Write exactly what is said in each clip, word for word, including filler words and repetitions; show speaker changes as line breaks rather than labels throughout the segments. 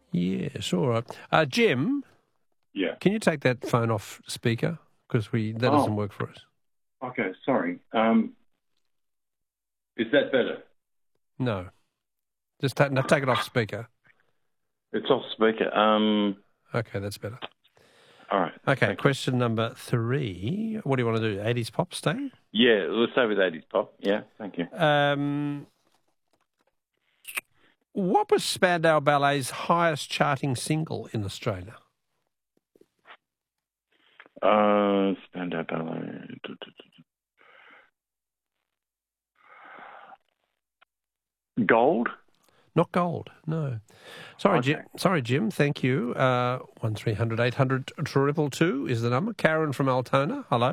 Yes, all right. Uh, Jim,
Yeah.
can you take that phone off speaker? Because we that
Oh.
doesn't work for us.
Okay, sorry. Um, is that better?
No. Just take, no, take it off speaker.
It's off speaker. Um,
Okay, that's better.
all right.
Okay,
Thank you.
question number three. What do you want to do? eighties pop stay?
Yeah, let's stay with eighties pop. Yeah, thank you.
Um, what was Spandau Ballet's highest charting single in Australia?
Uh, Spandau Ballet. Gold?
Not gold, no. Sorry,
Okay.
Jim. Sorry, Jim. Thank you. Uh, one three hundred eight hundred triple two is the number. Karen from Altona. Hello.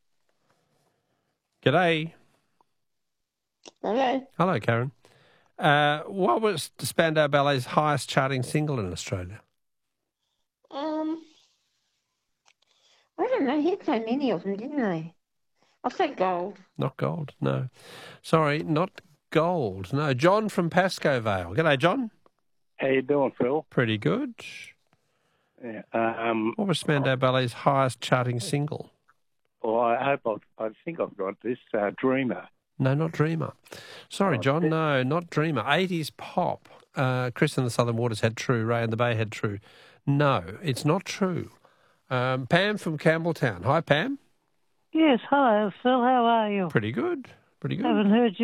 G'day.
Hello.
Hello, Karen. Uh, what was Spandau Ballet's highest charting single in Australia?
Um, I don't know. He had so many of them, didn't they? I'll say gold.
Not gold, no. Sorry, not gold. No, John from Pascoe Vale. G'day, John.
How you doing, Phil?
Pretty good.
Yeah. Um,
What was Spandau Ballet's highest charting single?
well, I hope I've, I think I've got this. Uh, Dreamer.
No, not Dreamer. Sorry,
Oh,
John.
it-
No, not Dreamer. eighties pop. Uh, Chris and the Southern Waters had True. Ray and the Bay had True. No, it's not True. Um, Pam from Campbelltown. Hi, Pam.
Yes, hello, Phil. How are you?
Pretty good. Pretty good.
Haven't heard you